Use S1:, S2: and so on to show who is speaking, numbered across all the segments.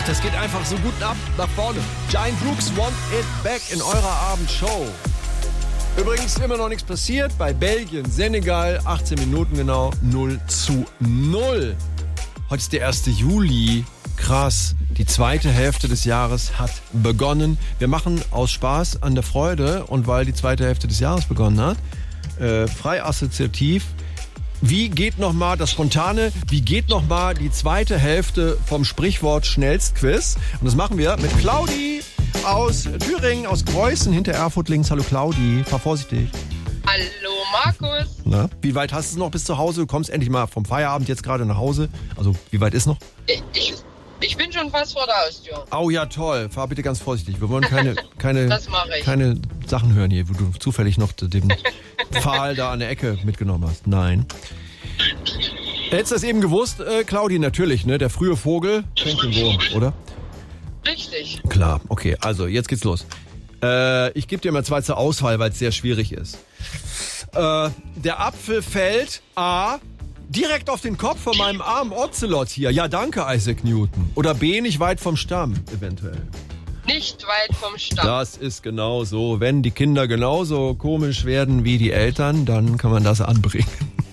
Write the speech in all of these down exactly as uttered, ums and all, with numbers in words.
S1: das geht einfach so gut ab nach vorne. Giant Rooks Want It Back in eurer Abendshow. Übrigens immer noch nichts passiert bei Belgien, Senegal, achtzehn Minuten genau, null zu null. Heute ist der erste Juli. Krass, die zweite Hälfte des Jahres hat begonnen. Wir machen aus Spaß an der Freude und weil die zweite Hälfte des Jahres begonnen hat, äh, frei assoziativ. Wie geht nochmal das Spontane, wie geht nochmal die zweite Hälfte vom Sprichwort Schnellstquiz? Und das machen wir mit Claudi aus Thüringen, aus Preußen, hinter Erfurt links. Hallo Claudi, fahr vorsichtig.
S2: Hallo Markus.
S1: Na, wie weit hast du noch bis zu Hause? Du kommst endlich mal vom Feierabend jetzt gerade nach Hause. Also, wie weit ist noch?
S2: Ich, ich, ich bin schon fast vor der Haustür.
S1: Oh ja, toll. Fahr bitte ganz vorsichtig. Wir wollen keine, keine,
S2: das mache ich.
S1: keine Sachen hören hier, wo du zufällig noch den Pfahl da an der Ecke mitgenommen hast. Nein. Hättest du das eben gewusst, äh, Claudi? Natürlich, ne? Der frühe Vogel fängt den Wurm, oder?
S2: Richtig.
S1: Klar, okay. Also, jetzt geht's los. Äh, ich gebe dir mal zwei zur Auswahl, weil es sehr schwierig ist. Äh, der Apfel fällt A, direkt auf den Kopf von meinem armen Ocelot hier. Ja, danke, Isaac Newton. Oder B, nicht weit vom Stamm, eventuell.
S2: Nicht weit vom Stamm.
S1: Das ist genau so. Wenn die Kinder genauso komisch werden wie die Eltern, dann kann man das anbringen.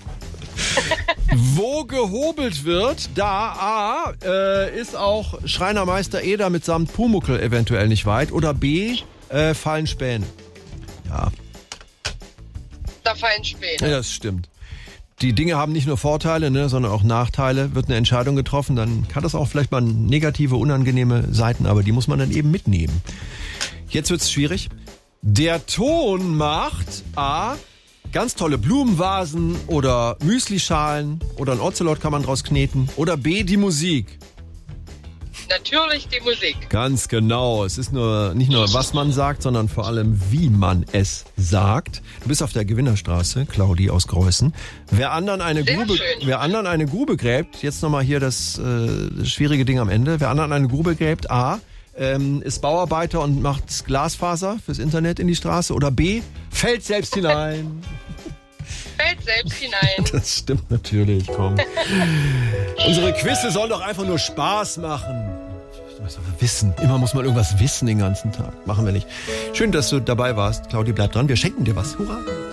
S1: Wo gehobelt wird, da A, äh, ist auch Schreinermeister Eder mitsamt Pumuckl eventuell nicht weit. Oder B, äh, fallen Späne. Ja.
S2: Da fallen Späne.
S1: Ja, das stimmt. Die Dinge haben nicht nur Vorteile, ne, sondern auch Nachteile. Wird eine Entscheidung getroffen, dann kann das auch vielleicht mal negative, unangenehme Seiten, aber die muss man dann eben mitnehmen. Jetzt wird's schwierig. Der Ton macht A, ganz tolle Blumenvasen oder Müslischalen oder ein Ocelot kann man draus kneten. Oder B, die Musik.
S2: Natürlich die Musik.
S1: Ganz genau. Es ist nur nicht nur, was man sagt, sondern vor allem, wie man es sagt. Du bist auf der Gewinnerstraße, Claudi aus Greußen. Wer anderen eine
S2: Sehr
S1: Grube,
S2: schön.
S1: wer anderen eine Grube gräbt, jetzt nochmal hier das, äh, das schwierige Ding am Ende. Wer anderen eine Grube gräbt, A, ähm, ist Bauarbeiter und macht Glasfaser fürs Internet in die Straße. Oder B, fällt selbst hinein.
S2: Fällt selbst hinein.
S1: Das stimmt natürlich, komm. Unsere Quizze sollen doch einfach nur Spaß machen. Was soll man wissen? Immer muss man irgendwas wissen den ganzen Tag. Machen wir nicht. Schön, dass du dabei warst. Claudi, bleib dran. Wir schenken dir was. Hurra!